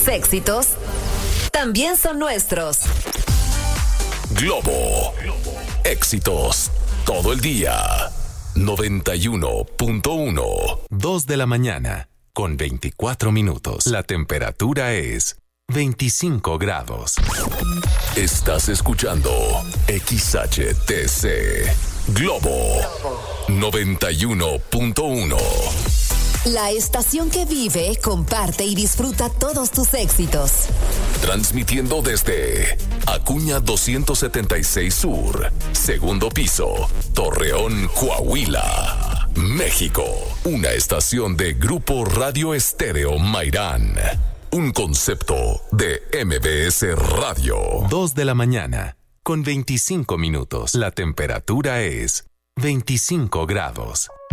tus éxitos también son nuestros. Globo. Éxitos todo el día. 91.1. 2 de la mañana con 24 minutos. La temperatura es 25 grados. Estás escuchando XHTC Globo 91.1. La estación que vive, comparte y disfruta todos tus éxitos. Transmitiendo desde Acuña 276 Sur, segundo piso, Torreón, Coahuila, México. Una estación de Grupo Radio Estéreo Mairán. Un concepto de MBS Radio. 2 de la mañana con 25 minutos. La temperatura es 25 grados.